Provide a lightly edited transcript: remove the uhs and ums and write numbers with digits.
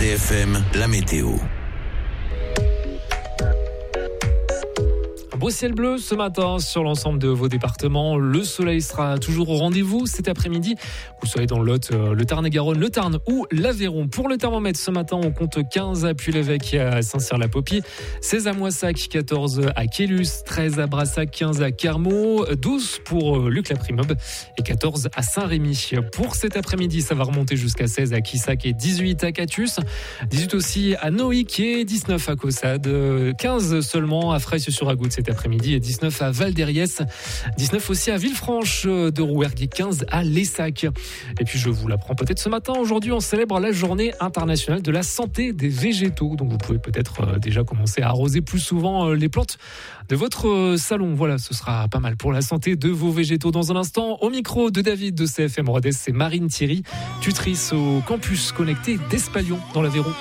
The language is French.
CFM, la météo. Beau ciel bleu ce matin sur l'ensemble de vos départements. Le soleil sera toujours au rendez-vous cet après-midi. Vous soyez dans le Lot, le Tarn-et-Garonne, le Tarn ou l'Aveyron. Pour le thermomètre, ce matin, on compte 15 à Puy-l'Évêque et à Saint-Cyr-la-Popie, 16 à Moissac, 14 à Quélus, 13 à Brassac, 15 à Carmaux, 12 pour Luc-la-Primeuve et 14 à Saint-Rémy. Pour cet après-midi, ça va remonter jusqu'à 16 à Quissac et 18 à Catus, 18 aussi à Noïc et 19 à Caussade, 15 seulement à Fraisse-sur-Agoutte cet après-midi et 19 à Val-d'Eriès, 19 aussi à Villefranche de Rouergue et 15 à Lessac. Et puis je vous l'apprends peut-être ce matin, aujourd'hui on célèbre la journée internationale de la santé des végétaux. Donc vous pouvez peut-être déjà commencer à arroser plus souvent les plantes de votre salon. Voilà, ce sera pas mal pour la santé de vos végétaux. Dans un instant, au micro de David de CFM Rodez, c'est Marine Thierry, tutrice au campus connecté d'Espalion dans l'Aveyron.